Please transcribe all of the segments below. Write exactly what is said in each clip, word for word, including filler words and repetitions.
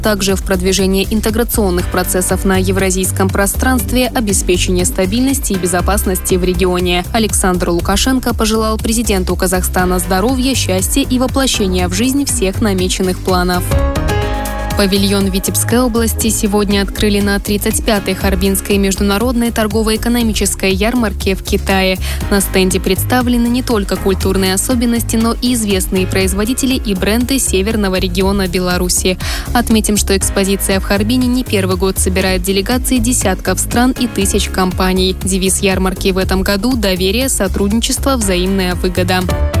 также в продвижении интеграционных процессов на евразийском пространстве, обеспечении стабильности и безопасности в регионе. Александр Лукашенко пожелал президенту Казахстана здоровья, счастья и воплощения в жизнь всех намеченных планов. Павильон Витебской области сегодня открыли на тридцать пятой Харбинской международной торгово-экономической ярмарке в Китае. На стенде представлены не только культурные особенности, но и известные производители и бренды северного региона Беларуси. Отметим, что экспозиция в Харбине не первый год собирает делегации десятков стран и тысяч компаний. Девиз ярмарки в этом году – доверие, сотрудничество, взаимная выгода.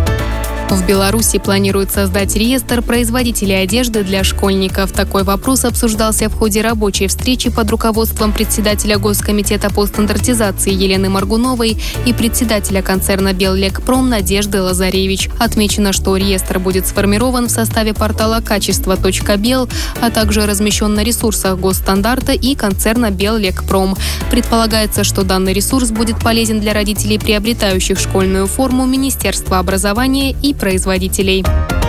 В Беларуси планируют создать реестр производителей одежды для школьников. Такой вопрос обсуждался в ходе рабочей встречи под руководством председателя Госкомитета по стандартизации Елены Моргуновой и председателя концерна «Беллекпром» Надежды Лазаревич. Отмечено, что реестр будет сформирован в составе портала качество точка бел, а также размещен на ресурсах госстандарта и концерна «Беллекпром». Предполагается, что данный ресурс будет полезен для родителей, приобретающих школьную форму, Министерства образования и производителей.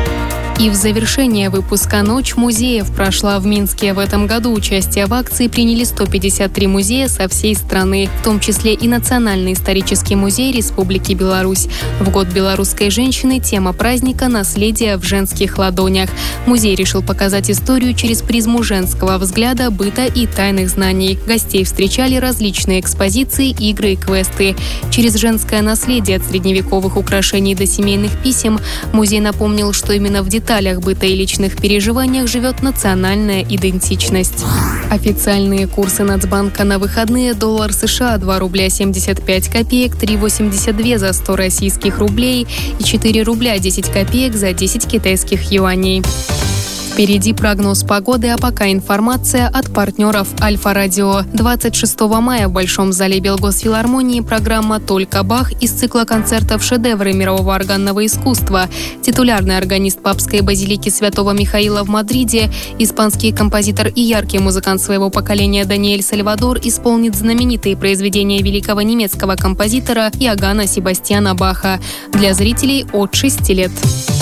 И в завершение выпуска «Ночь музеев» прошла в Минске. В этом году участие в акции приняли сто пятьдесят три музея со всей страны, в том числе и Национальный исторический музей Республики Беларусь. В год белорусской женщины тема праздника «Наследие в женских ладонях». Музей решил показать историю через призму женского взгляда, быта и тайных знаний. Гостей встречали различные экспозиции, игры и квесты. Через женское наследие от средневековых украшений до семейных писем музей напомнил, что именно в деталях В деталях быта и личных переживаниях живет национальная идентичность. Официальные курсы Нацбанка на выходные: доллар США два рубля семьдесят пять копеек, три восемьдесят два за сто российских рублей и четыре рубля десять копеек за десять китайских юаней. Впереди прогноз погоды, а пока информация от партнеров Альфа-Радио. двадцать шестого мая в Большом зале Белгосфилармонии программа «Только Бах» из цикла концертов «Шедевры мирового органного искусства». Титулярный органист Папской базилики Святого Михаила в Мадриде, испанский композитор и яркий музыкант своего поколения Даниэль Сальвадор исполнит знаменитые произведения великого немецкого композитора Иоганна Себастьяна Баха для зрителей от шести лет.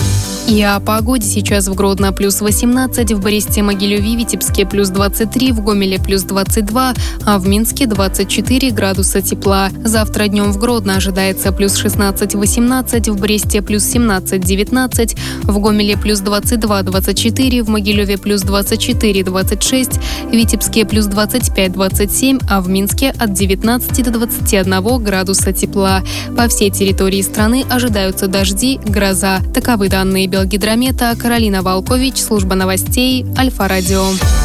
И о погоде. Сейчас в Гродно плюс восемнадцать, в Бресте, Могилеве, Витебске плюс двадцать три, в Гомеле плюс двадцать два, а в Минске двадцать четыре градуса тепла. Завтра днем в Гродно ожидается плюс шестнадцать-восемнадцать, в Бресте плюс семнадцать-девятнадцать, в Гомеле плюс двадцать два-двадцать четыре, в Могилеве плюс двадцать четыре-двадцать шесть, в Витебске плюс двадцать пять-двадцать семь, а в Минске от девятнадцати до двадцати одного градуса тепла. По всей территории страны ожидаются дожди, гроза. Таковы данные Белгидромета. Каролина Волкович, служба новостей, Альфа-Радио.